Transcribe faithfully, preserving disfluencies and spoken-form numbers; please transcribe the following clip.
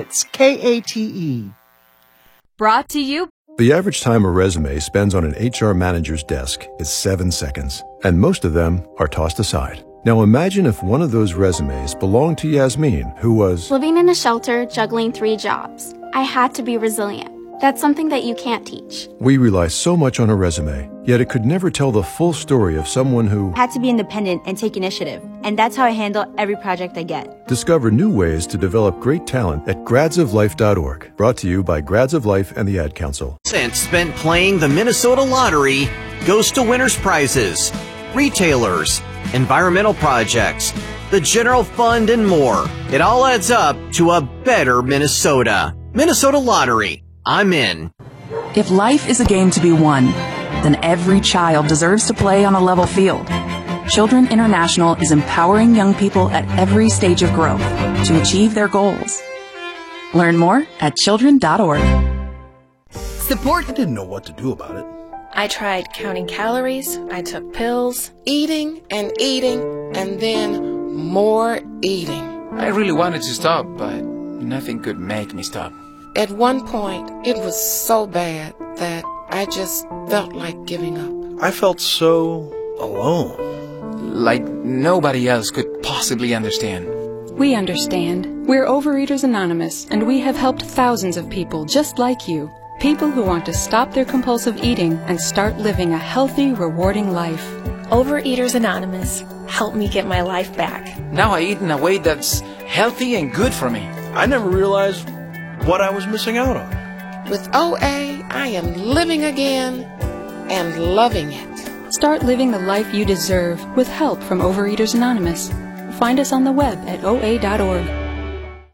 It's K A T E. Brought to you. The average time a resume spends on an H R manager's desk is seven seconds, and most of them are tossed aside. Now imagine if one of those resumes belonged to Yasmin, who was living in a shelter, juggling three jobs. I had to be resilient. That's something that you can't teach. We rely so much on a resume, yet it could never tell the full story of someone who had to be independent and take initiative. And that's how I handle every project I get. Discover new ways to develop great talent at grads of life dot org. Brought to you by Grads of Life and the Ad Council. Cents spent playing the Minnesota Lottery goes to winners' prizes, retailers, environmental projects, the general fund, and more. It all adds up to a better Minnesota. Minnesota Lottery. I'm in. If life is a game to be won, then every child deserves to play on a level field. Children International is empowering young people at every stage of growth to achieve their goals. Learn more at children dot org. Support. I didn't know what to do about it. I tried counting calories, I took pills, eating and eating, and then more eating. I really wanted to stop, but nothing could make me stop. At one point, it was so bad that I just felt like giving up. I felt so alone. Like nobody else could possibly understand. We understand. We're Overeaters Anonymous, and we have helped thousands of people just like you. People who want to stop their compulsive eating and start living a healthy, rewarding life. Overeaters Anonymous, help me get my life back. Now I eat in a way that's healthy and good for me. I never realized what I was missing out on. With O A, I am living again and loving it. Start living the life you deserve with help from Overeaters Anonymous. Find us on the web at O A dot org.